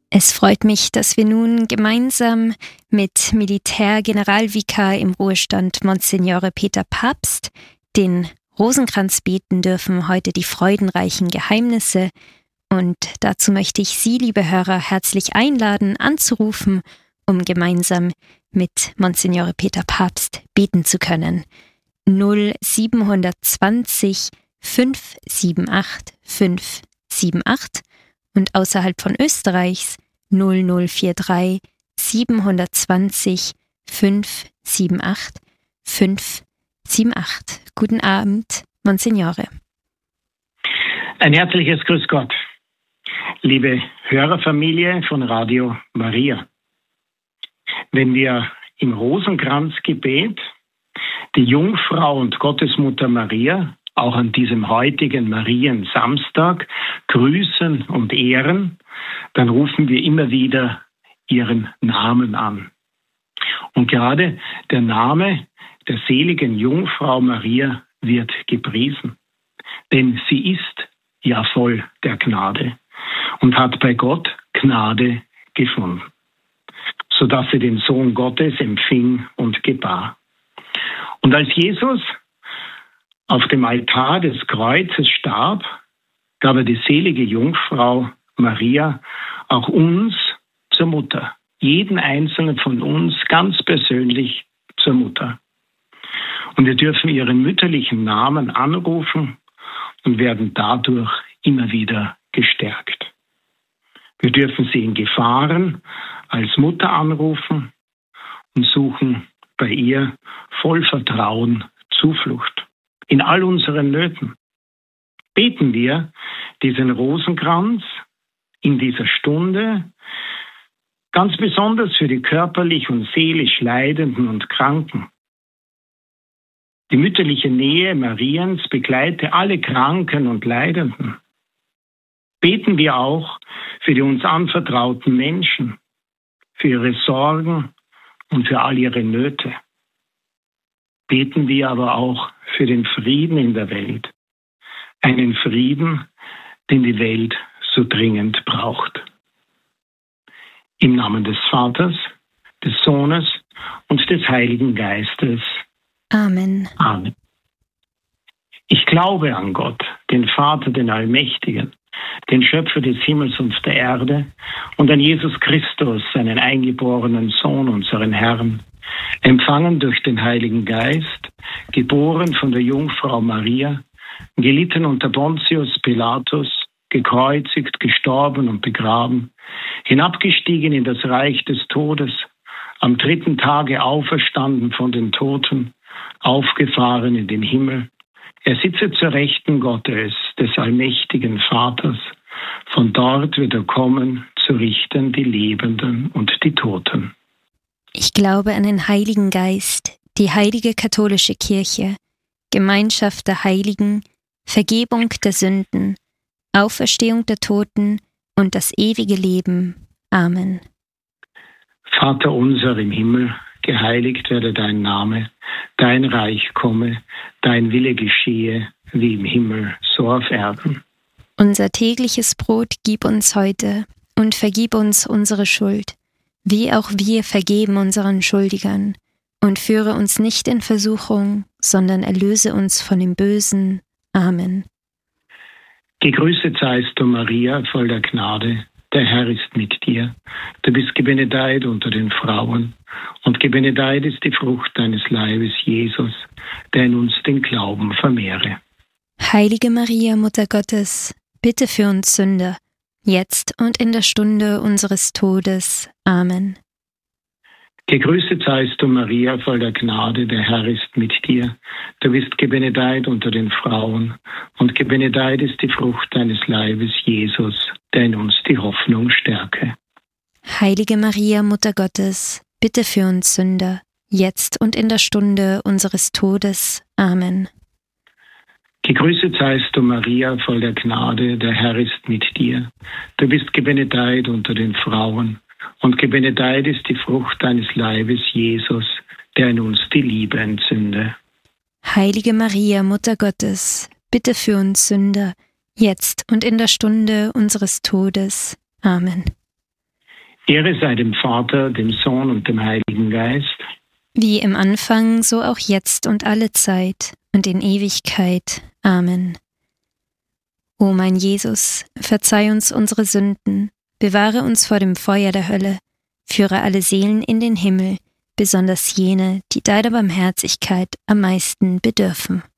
Es freut mich, dass wir nun gemeinsam mit Militärgeneralvikar im Ruhestand Monsignore Peter Pabst den Rosenkranz beten dürfen, heute die freudenreichen Geheimnisse. Und dazu möchte ich Sie, liebe Hörer, herzlich einladen, anzurufen, um gemeinsam mit Monsignore Peter Pabst beten zu können. 0720 578 578 und außerhalb von Österreichs 0043 720 578 578. Guten Abend, Monsignore. Ein herzliches Grüß Gott, liebe Hörerfamilie von Radio Maria. Wenn wir im Rosenkranzgebet die Jungfrau und Gottesmutter Maria auch an diesem heutigen Mariensamstag grüßen und ehren, dann rufen wir immer wieder ihren Namen an. Und gerade der Name der seligen Jungfrau Maria wird gepriesen, denn sie ist ja voll der Gnade und hat bei Gott Gnade gefunden, sodass sie den Sohn Gottes empfing und gebar. Und als Jesus auf dem Altar des Kreuzes starb, gab er die selige Jungfrau Maria auch uns zur Mutter, jeden einzelnen von uns ganz persönlich zur Mutter. Und wir dürfen ihren mütterlichen Namen anrufen und werden dadurch immer wieder gestärkt. Wir dürfen sie in Gefahren als Mutter anrufen und suchen bei ihr voll Vertrauen Zuflucht. In all unseren Nöten beten wir diesen Rosenkranz in dieser Stunde ganz besonders für die körperlich und seelisch Leidenden und Kranken. Die mütterliche Nähe Mariens begleite alle Kranken und Leidenden. Beten wir auch für die uns anvertrauten Menschen, für ihre Sorgen und für all ihre Nöte. Beten wir aber auch für den Frieden in der Welt. Einen Frieden, den die Welt so dringend braucht. Im Namen des Vaters, des Sohnes und des Heiligen Geistes. Amen. Amen. Ich glaube an Gott, den Vater, den Allmächtigen, den Schöpfer des Himmels und der Erde, und an Jesus Christus, seinen eingeborenen Sohn, unseren Herrn, empfangen durch den Heiligen Geist, geboren von der Jungfrau Maria, gelitten unter Pontius Pilatus, gekreuzigt, gestorben und begraben, hinabgestiegen in das Reich des Todes, am 3. Tage auferstanden von den Toten, aufgefahren in den Himmel. Er sitze zur Rechten Gottes, des allmächtigen Vaters. Von dort wird er kommen, zu richten die Lebenden und die Toten. Ich glaube an den Heiligen Geist, die heilige katholische Kirche, Gemeinschaft der Heiligen, Vergebung der Sünden, Auferstehung der Toten und das ewige Leben. Amen. Vater unser im Himmel, geheiligt werde dein Name, dein Reich komme, dein Wille geschehe, wie im Himmel, so auf Erden. Unser tägliches Brot gib uns heute und vergib uns unsere Schuld, wie auch wir vergeben unseren Schuldigern. Und führe uns nicht in Versuchung, sondern erlöse uns von dem Bösen. Amen. Gegrüßet seist du, Maria, voll der Gnade. Der Herr ist mit dir. Du bist gebenedeit unter den Frauen, und gebenedeit ist die Frucht deines Leibes, Jesus, der in uns den Glauben vermehre. Heilige Maria, Mutter Gottes, bitte für uns Sünder, jetzt und in der Stunde unseres Todes. Amen. Gegrüßet seist du, Maria, voll der Gnade, der Herr ist mit dir. Du bist gebenedeit unter den Frauen, und gebenedeit ist die Frucht deines Leibes, Jesus, der in uns die Hoffnung stärke. Heilige Maria, Mutter Gottes, bitte für uns Sünder, jetzt und in der Stunde unseres Todes. Amen. Gegrüßet seist du, Maria, voll der Gnade, der Herr ist mit dir. Du bist gebenedeit unter den Frauen, und gebenedeit ist die Frucht deines Leibes, Jesus, der in uns die Liebe entzünde. Heilige Maria, Mutter Gottes, bitte für uns Sünder, jetzt und in der Stunde unseres Todes. Amen. Ehre sei dem Vater, dem Sohn und dem Heiligen Geist. Wie im Anfang, so auch jetzt und alle Zeit und in Ewigkeit. Amen. O mein Jesus, verzeih uns unsere Sünden, bewahre uns vor dem Feuer der Hölle, führe alle Seelen in den Himmel, besonders jene, die deiner Barmherzigkeit am meisten bedürfen.